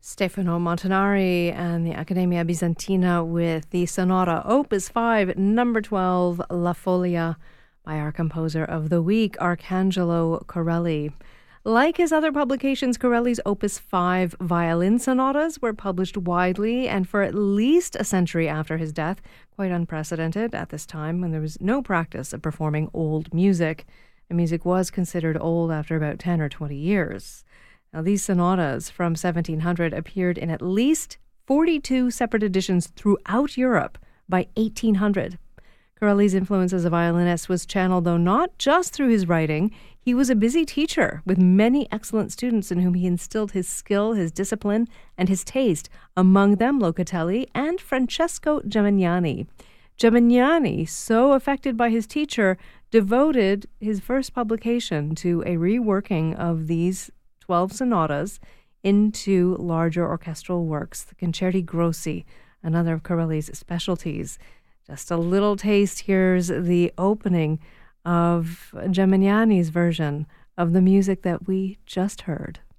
Stefano Montanari and the Accademia Bizantina with the Sonata Opus 5, number 12, La Folia, by our composer of the week, Arcangelo Corelli. Like his other publications, Corelli's Opus 5 violin sonatas were published widely and for at least a century after his death, quite unprecedented at this time when there was no practice of performing old music. And music was considered old after about 10 or 20 years. Now, these sonatas from 1700 appeared in at least 42 separate editions throughout Europe by 1800. Corelli's influence as a violinist was channeled, though, not just through his writing. He was a busy teacher with many excellent students in whom he instilled his skill, his discipline, and his taste, among them Locatelli and Francesco Gemignani. Gemignani, so affected by his teacher, devoted his first publication to a reworking of these 12 sonatas into larger orchestral works, the Concerti Grossi, another of Corelli's specialties. Just a little taste. Here's the opening of Gemignani's version of the music that we just heard.